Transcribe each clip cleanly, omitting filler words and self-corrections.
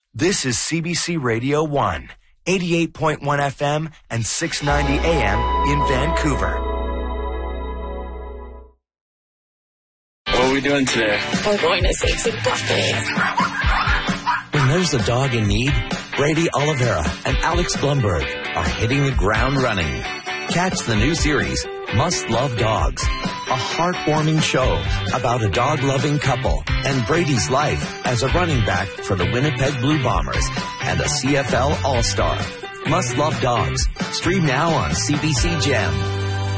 This is CBC Radio 1, 88.1 FM and 690 AM in Vancouver. What are we doing today? We're going to save some puppies. When there's a dog in need, Brady Oliveira and Alex Blumberg are hitting the ground running. Catch the new series, Must Love Dogs, a heartwarming show about a dog-loving couple and Brady's life as a running back for the Winnipeg Blue Bombers and a CFL All-Star. Must Love Dogs. Stream now on CBC Gem.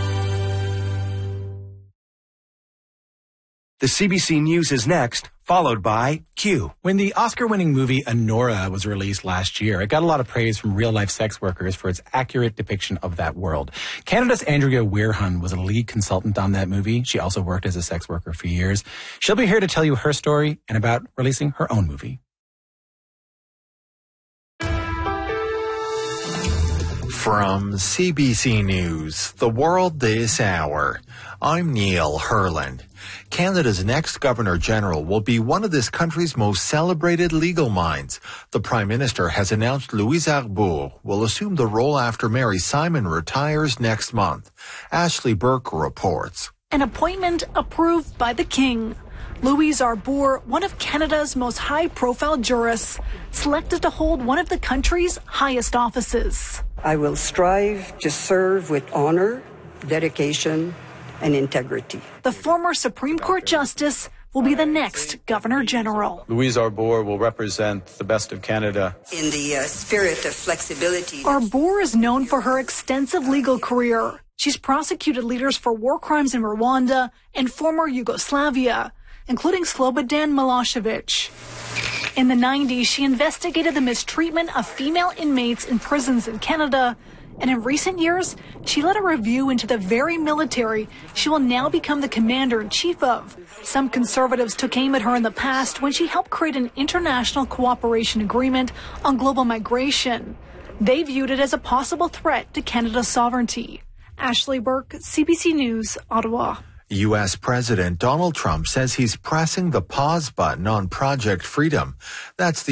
The CBC News is next, followed by Q. When the Oscar-winning movie Anora was released last year, it got a lot of praise from real-life sex workers for its accurate depiction of that world. Canada's Andrea Weirhun was a lead consultant on that movie. She also worked as a sex worker for years. She'll be here to tell you her story and about releasing her own movie. From CBC News, The World This Hour, I'm Neil Herland. Canada's next Governor-General will be one of this country's most celebrated legal minds. The Prime Minister has announced Louise Arbour will assume the role after Mary Simon retires next month. Ashley Burke reports. An appointment approved by the King. Louise Arbour, one of Canada's most high-profile jurists, selected to hold one of the country's highest offices. I will strive to serve with honor, dedication, and integrity. The former Supreme Court Justice will be the next Governor-General. Louise Arbour will represent the best of Canada. In the spirit of flexibility. Arbour is known for her extensive legal career. She's prosecuted leaders for war crimes in Rwanda and former Yugoslavia, including Slobodan Milosevic. In the 90s, she investigated the mistreatment of female inmates in prisons in Canada, and in recent years, she led a review into the very military she will now become the commander-in-chief of. Some conservatives took aim at her in the past when she helped create an international cooperation agreement on global migration. They viewed it as a possible threat to Canada's sovereignty. Ashley Burke, CBC News, Ottawa. U.S. President Donald Trump says he's pressing the pause button on Project Freedom. That's the